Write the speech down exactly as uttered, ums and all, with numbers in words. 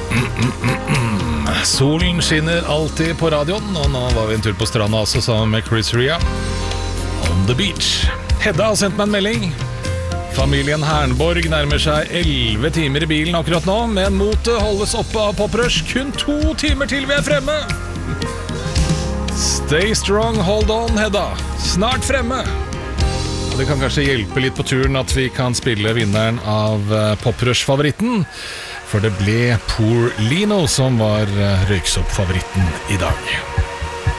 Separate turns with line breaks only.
Solen skinner alltid på radioen, og nå var vi en tur på stranda også sammen med Chris Ria. On the beach. Hedda har sendt meg en melding. Familien Hernborg nærmer seg elleve timer i bilen akkurat nå, men motet holdes oppe av Poprush. Kun to timer til vi er fremme. Stay strong, hold on, Hedda. Snart fremme. Det kan kanskje hjelpe litt på turen at vi kan spille vinneren av Poprush-favoritten, for det ble Poor Lino som var røyksopp-favoritten i dag.